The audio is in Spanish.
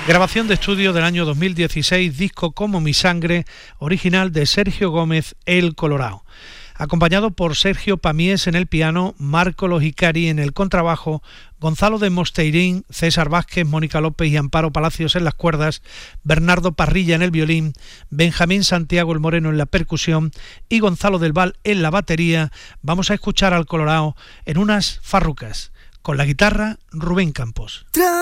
Grabación de estudio del año 2016, disco Como mi sangre, original de Sergio Gómez, El Colorao. Acompañado por Sergio Pamies en el piano, Marco Lojicari en el contrabajo, Gonzalo de Mosteirín, César Vázquez, Mónica López y Amparo Palacios en las cuerdas, Bernardo Parrilla en el violín, Benjamín Santiago el Moreno en la percusión y Gonzalo del Val en la batería. Vamos a escuchar al Colorao en unas farrucas. Con la guitarra, Rubén Campos.